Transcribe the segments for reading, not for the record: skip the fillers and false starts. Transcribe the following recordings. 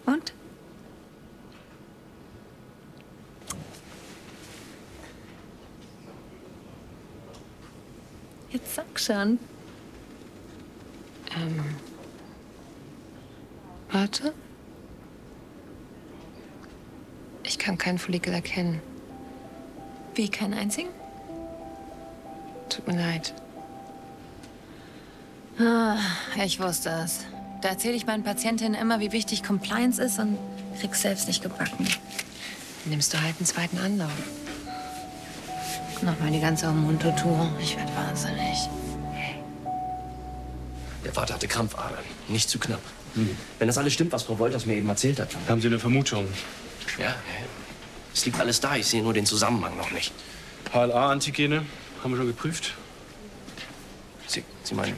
Und? Jetzt sag schon. Warte. Ich kann keinen Follikel erkennen. Wie, keinen einzigen? Tut mir leid. Ah, ich wusste es. Da erzähle ich meinen Patientinnen immer, wie wichtig Compliance ist und krieg's selbst nicht gebacken. Nimmst du halt einen zweiten Anlauf. Nochmal die ganze Hormontortur. Ich werde wahnsinnig. Der Vater hatte Krampfadern. Nicht zu knapp. Wenn das alles stimmt, was Frau Wolters mir eben erzählt hat. Haben Sie eine Vermutung? Ja. Es liegt alles da. Ich sehe nur den Zusammenhang noch nicht. HLA-Antigene haben wir schon geprüft. Sie meinen?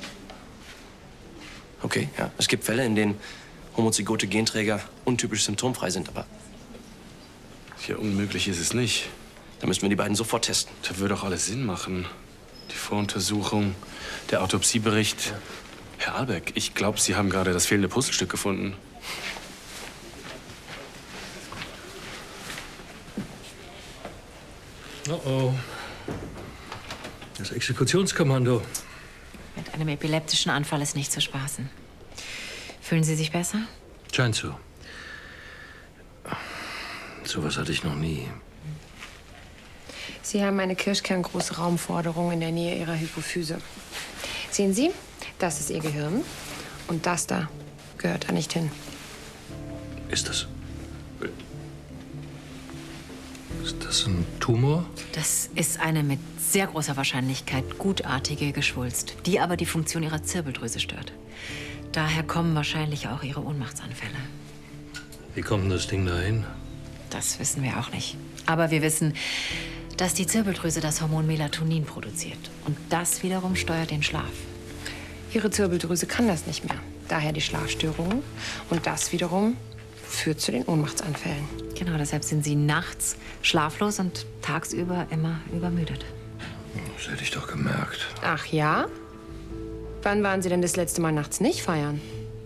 Okay, ja. Es gibt Fälle, in denen homozygote Genträger untypisch symptomfrei sind, aber Ja, unmöglich ist es nicht. da müssen wir die beiden sofort testen. Das würde auch alles Sinn machen. Die Voruntersuchung, der Autopsiebericht. Ja. Herr Albeck, ich glaube, Sie haben gerade das fehlende Puzzlestück gefunden. Oh oh. Das Exekutionskommando. Mit einem epileptischen Anfall ist nicht zu spaßen. Fühlen Sie sich besser? Scheint so. Sowas hatte ich noch nie. Sie haben eine kirschkerngroße Raumforderung in der Nähe Ihrer Hypophyse. Sehen Sie, das ist Ihr Gehirn. Und das da gehört da nicht hin. Ist das ein Tumor? Das ist eine mit sehr großer Wahrscheinlichkeit gutartige Geschwulst, die aber die Funktion Ihrer Zirbeldrüse stört. Daher kommen wahrscheinlich auch Ihre Ohnmachtsanfälle. Wie kommt denn das Ding da hin? Das wissen wir auch nicht. Aber wir wissen, dass die Zirbeldrüse das Hormon Melatonin produziert. Und das wiederum steuert den Schlaf. Ihre Zirbeldrüse kann das nicht mehr. Daher die Schlafstörungen. Und das wiederum führt zu den Ohnmachtsanfällen. Genau, deshalb sind Sie nachts schlaflos und tagsüber immer übermüdet. Das hätte ich doch gemerkt. Ach ja? Wann waren Sie denn das letzte Mal nachts nicht feiern?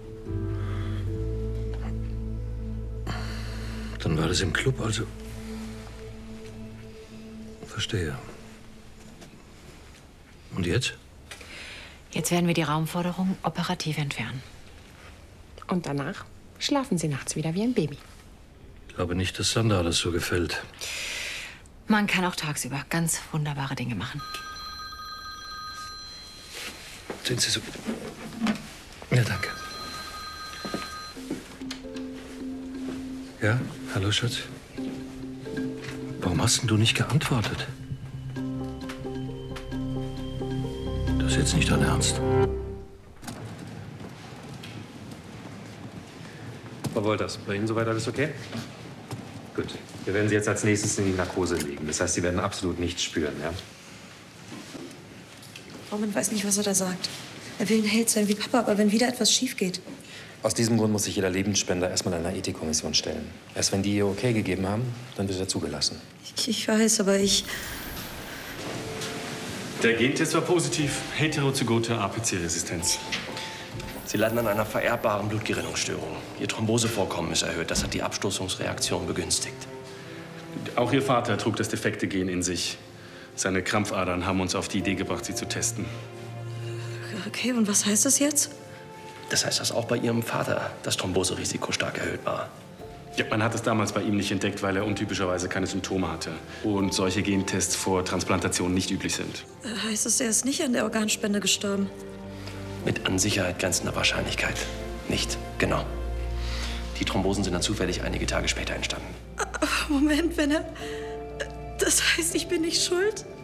Dann war das im Club, also. Verstehe. Und jetzt? Jetzt werden wir die Raumforderung operativ entfernen. Und danach schlafen Sie nachts wieder wie ein Baby. Ich glaube nicht, dass Sandra das so gefällt. Man kann auch tagsüber ganz wunderbare Dinge machen. Sind Sie so. Ja, danke. Ja, hallo, Schatz. Warum hast denn du nicht geantwortet? Das ist jetzt nicht dein Ernst. Frau Wolters, bei Ihnen soweit alles okay? Gut. Wir werden Sie jetzt als nächstes in die Narkose legen. Das heißt, Sie werden absolut nichts spüren, ja? Roman weiß nicht, was er da sagt. Er will ein Held sein wie Papa, aber wenn wieder etwas schief geht. Aus diesem Grund muss sich jeder Lebensspender erstmal einer Ethikkommission stellen. Erst wenn die ihr okay gegeben haben, dann wird er zugelassen. Ich weiß, aber ich... Der Gentest war positiv. Heterozygote APC-Resistenz. Sie leiden an einer vererbbaren Blutgerinnungsstörung. Ihr Thrombosevorkommen ist erhöht. Das hat die Abstoßungsreaktion begünstigt. Auch Ihr Vater trug das defekte Gen in sich. Seine Krampfadern haben uns auf die Idee gebracht, sie zu testen. Okay, und was heißt das jetzt? Das heißt, dass auch bei Ihrem Vater das Thromboserisiko stark erhöht war. Ja, man hat es damals bei ihm nicht entdeckt, weil er untypischerweise keine Symptome hatte. Und solche Gentests vor Transplantation nicht üblich sind. Heißt das, er ist nicht an der Organspende gestorben? Mit an Sicherheit grenzender Wahrscheinlichkeit. Nicht, genau. Die Thrombosen sind dann zufällig einige Tage später entstanden. Moment, wenn er... Das heißt, ich bin nicht schuld?